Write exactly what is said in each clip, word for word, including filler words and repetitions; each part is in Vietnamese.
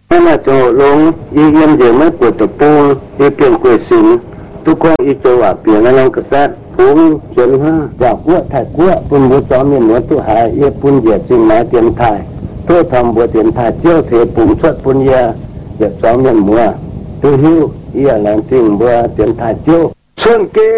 นั่นแหละโจลงอีเยี่ยมเยี่ยมไม่ปวดตะปูอีเปลี่ยนกล้วยสินทุกคนอีโจว่าเปลี่ยนแล้วกษัตริย์ปุ้งเขียนห้าจากกัวไทยกัวปุ่นบัวจอมเมียนเหนือตัวหายเยี่ยปุ่นเหยียดสิ่งหมายเตรียมไทยตัวทำบัวเตรียมไทยเจียวเทปุ่มชดปุ่นเยียเหยียดจอมเมียนมัวตัวหิวเยี่ยแหลมสิ่งบัวเตรียมไทยเจียวส่วนเก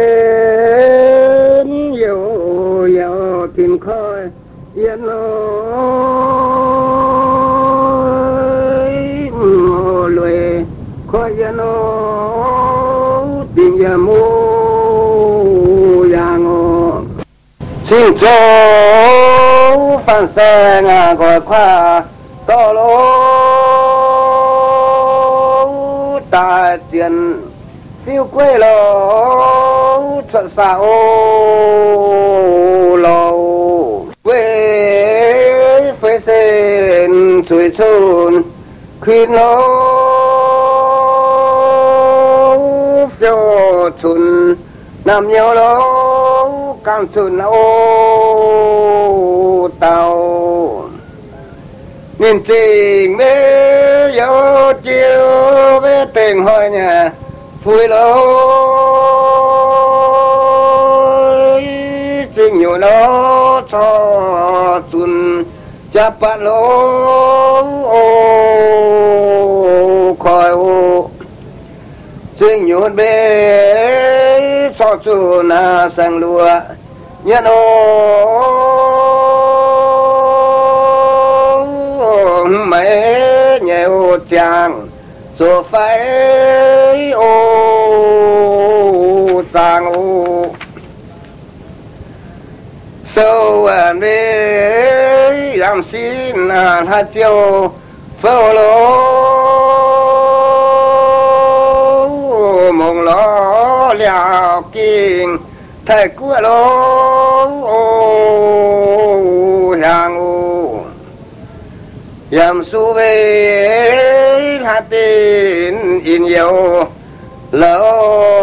ณฑ์โยโย่ทิมคอยเย็นโลอยคอยยันโอติยามูยังโอสิงโจฟันแสงกอดคว้าตอโลตาเจียนฟิวกวยโลสะสาโอโลเวเฟเซนสวยชุนคืนโลเฟียวชุนนำเยาโลกังชุนโอเตานินจริงเดียวเจียวเวเต็งหอยเนี่ยฟุ้ยโลจริงอยู่โลชอชุนจะปะโลโอคอยโอจึงอยู่เบสอจูนาสังลัวยันโอไม่เหนียวจางโซไฟโอจางโอสวันเว làm xin hạt chiều phô lô mong lo liao kinh thầy cua lô hàng u làm su về hạt tin in nhiều lỡ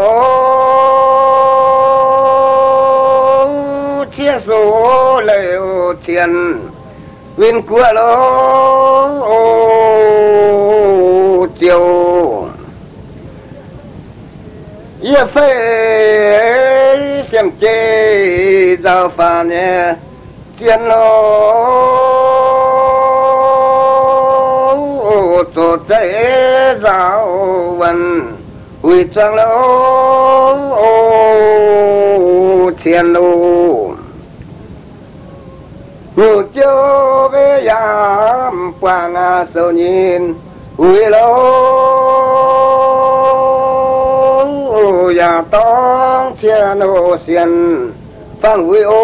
chia số lều tiền viên của lô chiều ye phê phiền chê giờ phản nhé tiền lô tổ chế giáo vần huy trang lô tiền lô ngủ chiều về yam quang a sâu nhìn huy lô ya tông chia nô xiên phan huy ô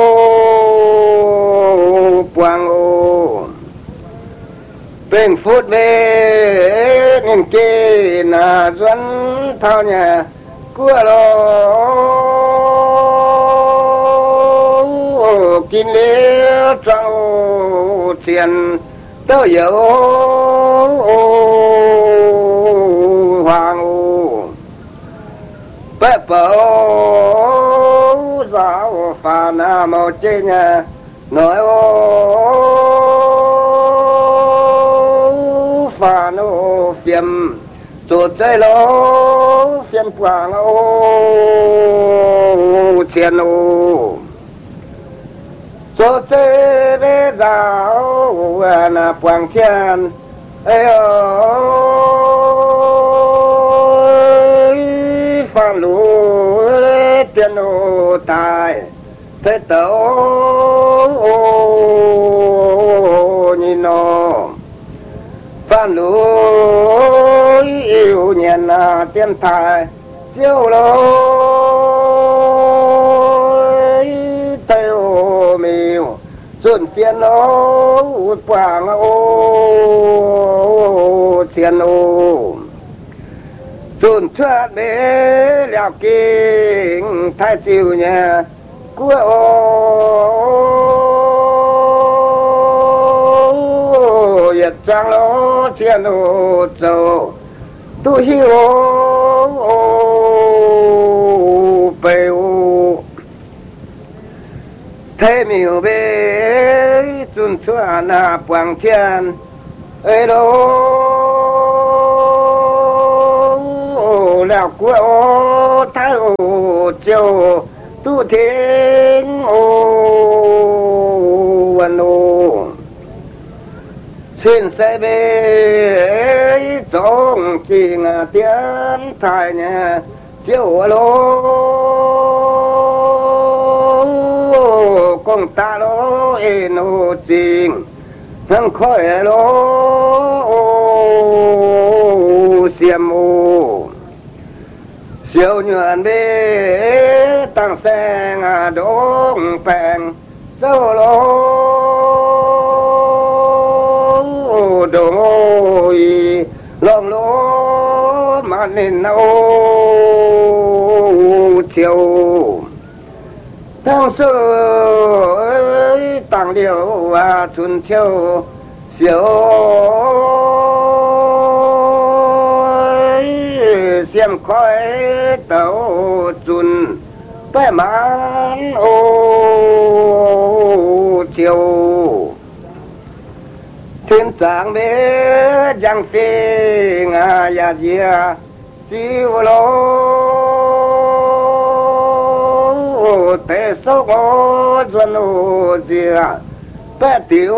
quang ô bên phút về nhìn kê na duẩn thao nhà cua lô kinh liễu trao tiền tơ dấu hoàng u bếp bầu giáo phà na màu trên nhà nói ô phà nô phiêm chuột chơi lô phiêm quảng ô tiền ô cho thế về giáo na quang thiên ơi phan lũ tiền ô tài thế tấu nhìn nó phan lũ yêu nhận tiền tài chiếu lô xuân phiên ô quảng ô thiên ô xuân thoát bế leo kinh thái chiều nhà của ô yết trang lô thiên ô châu tu hiu ô bê ô thế miêu bê จุนชวนนาปวงเทียนเอ้ยโล liao của ô thái ô chiều tu thiên ô văn ô xin sẽ về trong trình tiến thái nhà chiều lô công ta lô ê nô trình thằng khói lô xiêm ô siêu nhuận bê tăng sen đống phèn dâu lô đồ ngôi lòng lô mà nên nâu chiều thằng sư tăng liều chuồn chiều siêu xiêm khói tàu chuồn phải mãn ô chiều thiên trạng bế giang phi ngà ya dìa chiều lô tế sốc ô duân ô dìa bé tiểu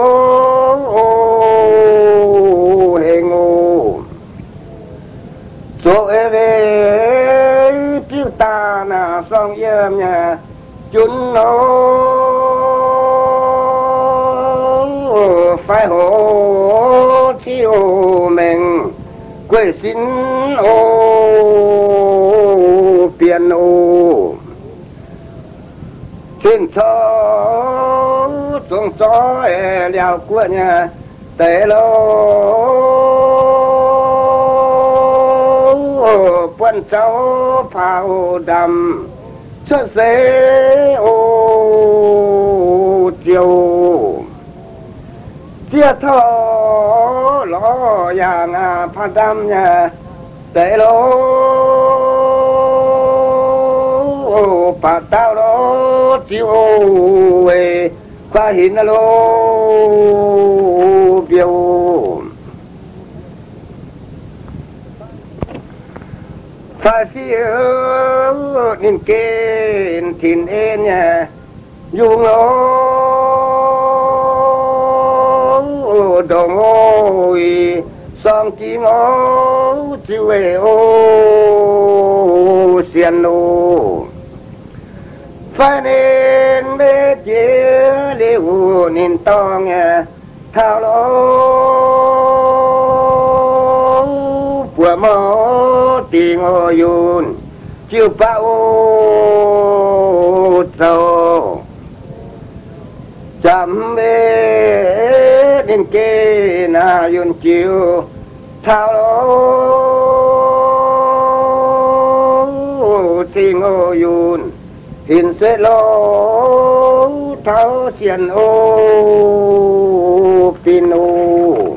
ô hình ô chỗ ế về piu ta na song yếm nhà chun ô phải hồ chi ô mình quê xin ô piano trên thơ trong gió liao của nhà tê lô quân cháu phao đầm cho dễ ô chiều chia thơ lo yang pha đầm nhà tê lô pa tao lô chiều về qua hình lô biểu phải phía nên kên thìn en nhà dùng lô đồ ngôi song chi ngô chiều về ô xiên lô phải nên bế chế liu nên to nghe thao lô của mô tình ô yun chiều pa ô châu chăm bế nên kê na yun chiều thao lô tình ô yun hình sẽ lô tháo xiên ô pin ô